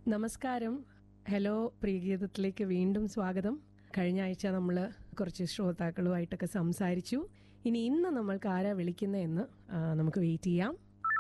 നമസ്കാരം. ഹലോ, പ്രിയഗീതത്തിലേക്ക് വീണ്ടും സ്വാഗതം. കഴിഞ്ഞ ആഴ്ച നമ്മൾ കുറച്ച് ശ്രോതാക്കളുമായിട്ടൊക്കെ സംസാരിച്ചു. ഇന്ന് നമ്മൾക്ക് ആരാ വിളിക്കുന്നതെന്ന് നമുക്ക് വെയിറ്റ് ചെയ്യാം.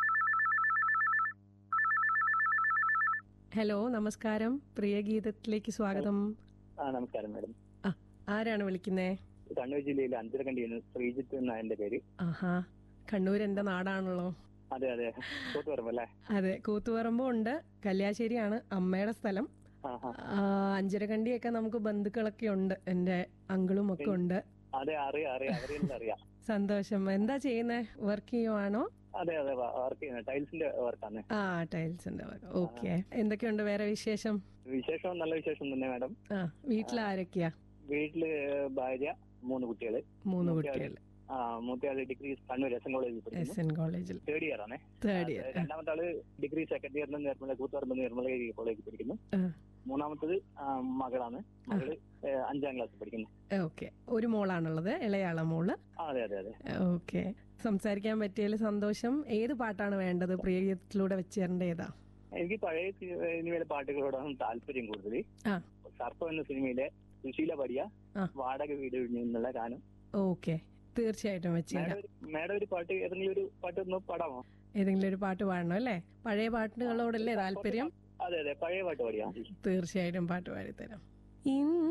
ഹലോ, നമസ്കാരം. പ്രിയഗീതത്തിലേക്ക് സ്വാഗതം. നമസ്കാരം മാഡം. ആരാണ് വിളിക്കുന്നേ? കണ്ണൂർ ജില്ലയിലെ അഞ്ചരക്കണ്ടിയിൽ ശ്രീജിത്ത് എന്നാ എന്റെ പേര്. ആഹാ, കണ്ണൂർ എന്റെ നാടാണല്ലോ. അതെ അതെ, കൂത്തുപറമ്പ് അല്ലേ? അതെ, കൂത്തുപറമ്പും ഉണ്ട്. കല്യാശ്ശേരിയാണ് അമ്മയുടെ സ്ഥലം. അഞ്ചരക്കണ്ടിയൊക്കെ നമുക്ക് ബന്ധുക്കളൊക്കെ ഉണ്ട്. എന്റെ അങ്കിളും ഒക്കെ ഉണ്ട്. അതെ, അറിയാം. സന്തോഷം. എന്താ ചെയ്യുന്നേ? വർക്ക് ചെയ്യുവാണോ? അതെ അതെ, വർക്ക് ചെയ്യുന്നത് ടൈൽസിന്റെ വർക്കാണ്. ടൈൽസിന്റെ വർക്ക്. ഓക്കെ. എന്തൊക്കെയുണ്ട് വേറെ വിശേഷം? വിശേഷം നല്ല വിശേഷം തന്നെ മാഡം. വീട്ടിൽ ആരൊക്കെയാ? വീട്ടില് ഭാര്യ, 3 കുട്ടികള്. 3 കുട്ടികൾ. മൂത്തയാള് ഡിഗ്രി കണ്ണൂർ എസ് എൻ കോളേജിൽ തേർഡ് ഇയർ ആണ്. രണ്ടാമത്തെ ആള് ഡിഗ്രി സെക്കൻഡ് ഇയറിൽ നിർമ്മല കൂത്തുപറമ്പ് നിർമ്മല കോളേജിൽ പഠിക്കുന്നു. മൂന്നാമത്തത് മകളാണ്. മകള് 5ാം ക്ലാസ്സിൽ പഠിക്കുന്നു. ഓക്കെ. ഒരു മോളാണുള്ളത്, ഇളയാള മോള്. അതെ അതെ അതെ. ഓക്കെ. സംസാരിക്കാൻ പറ്റിയതിൽ സന്തോഷം. ഏത് പാട്ടാണ് വേണ്ടത്? പ്രിയഗീതത്തിലൂടെ വെച്ച് തരേണ്ട ഏതാ? എനിക്ക് പഴയ സിനിമയിലെ പാട്ടുകളോടാണ് താല്പര്യം കൂടുതൽ. സർപ്പം എന്ന സിനിമയിലെ സുശീല പാടിയ വാടക വീട് എന്നുള്ള ഗാനം. ഓക്കെ, തീർച്ചയായിട്ടും വെച്ചുതരാം. മാഡം ഒരു പാട്ട്, ഏതെങ്കിലും ഒരു പാട്ട് ഒന്ന് പാടാമോ? ഏതെങ്കിലും ഒരു പാട്ട് പാടണം അല്ലേ? പഴയ പാട്ടുകളോടല്ലേ താല്പര്യം? അതെ അതെ, പഴയ പാട്ട് പാടിയാ. തീർച്ചയായിട്ടും പാട്ട് പാടിത്തരാം.